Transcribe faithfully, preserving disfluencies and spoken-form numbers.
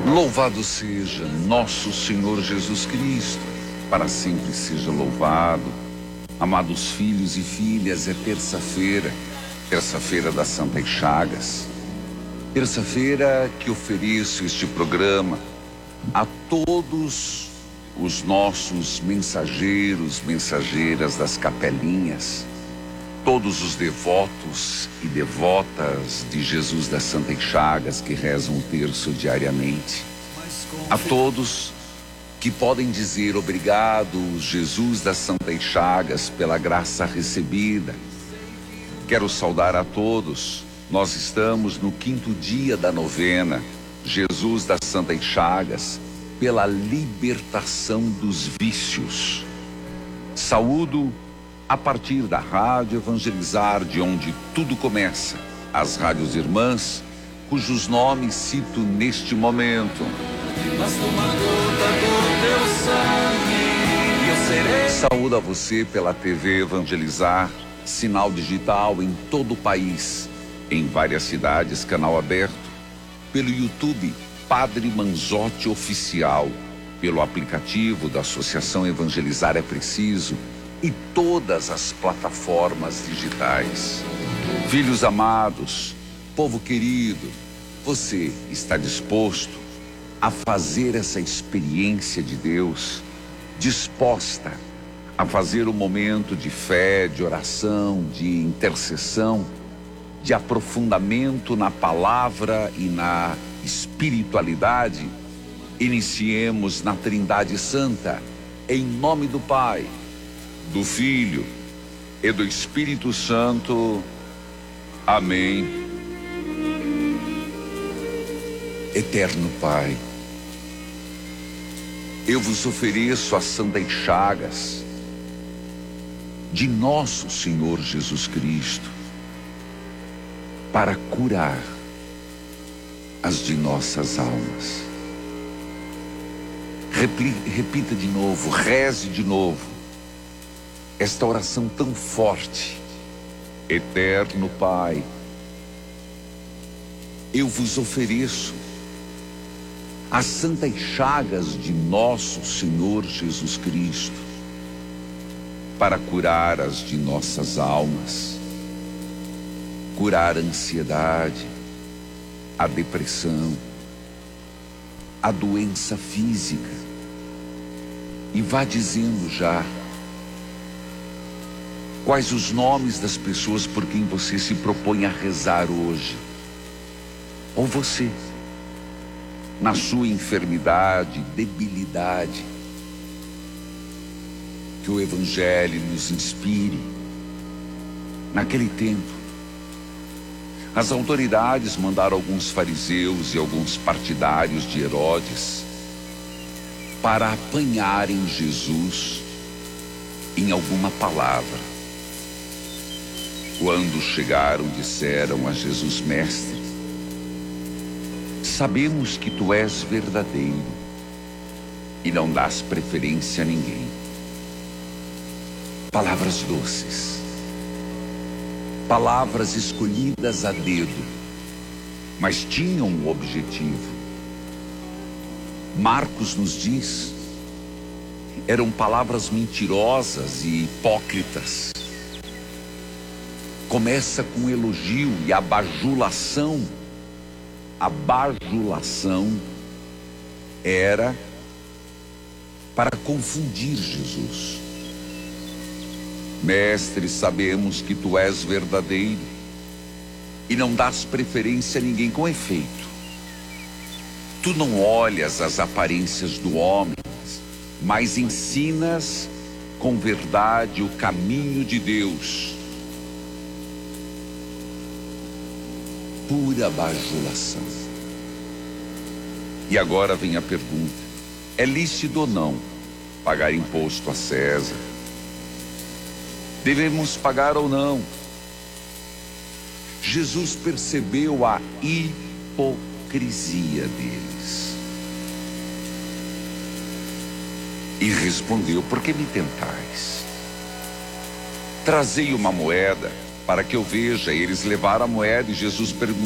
Louvado seja nosso Senhor Jesus Cristo, para sempre seja louvado. Amados filhos e filhas, é terça-feira, terça-feira das Santas Chagas, terça-feira que ofereço este programa a todos os nossos mensageiros, mensageiras das capelinhas, todos os devotos e devotas de Jesus das Santas Chagas que rezam o terço diariamente, a todos que podem dizer obrigado, Jesus das Santas Chagas, pela graça recebida. Quero saudar a todos. Nós estamos no quinto dia da novena, Jesus das Santas Chagas, pela libertação dos vícios. Saúdo a partir da Rádio Evangelizar, de onde tudo começa, as rádios irmãs, cujos nomes cito neste momento. Saúdo a você pela T V Evangelizar, sinal digital em todo o país, em várias cidades, canal aberto, pelo YouTube Padre Manzotti Oficial, pelo aplicativo da Associação Evangelizar é Preciso e todas as plataformas digitais. Filhos amados, povo querido, você está disposto a fazer essa experiência de Deus, disposta a fazer um momento de fé, de oração, de intercessão, de aprofundamento na palavra e na espiritualidade? Iniciemos na Trindade Santa, em nome do Pai, do Filho e do Espírito Santo. Amém. Eterno Pai, eu vos ofereço as santas chagas de nosso Senhor Jesus Cristo para curar as de nossas almas. Repita de novo, reze de novo esta oração tão forte. Eterno Pai, eu vos ofereço as santas chagas de nosso Senhor Jesus Cristo para curar as de nossas almas, curar a ansiedade, a depressão, a doença física. E vá dizendo já quais os nomes das pessoas por quem você se propõe a rezar hoje. Ou você, na sua enfermidade, debilidade, que o Evangelho nos inspire. Naquele tempo, as autoridades mandaram alguns fariseus e alguns partidários de Herodes para apanharem Jesus em alguma palavra. Quando chegaram, disseram a Jesus: Mestre, sabemos que tu és verdadeiro e não dás preferência a ninguém. Palavras doces, palavras escolhidas a dedo, mas tinham um objetivo. Marcos nos diz, eram palavras mentirosas e hipócritas. Começa com elogio e a bajulação. A bajulação era para confundir Jesus. Mestre, sabemos que tu és verdadeiro e não dás preferência a ninguém. Com efeito, tu não olhas as aparências do homem, mas ensinas com verdade o caminho de Deus. Pura bajulação. E agora vem a pergunta: é lícito ou não pagar imposto a César? Devemos pagar ou não? Jesus percebeu a hipocrisia deles e respondeu: por que me tentais? Trazei uma moeda para que eu veja. Eles levaram a moeda e Jesus perguntou: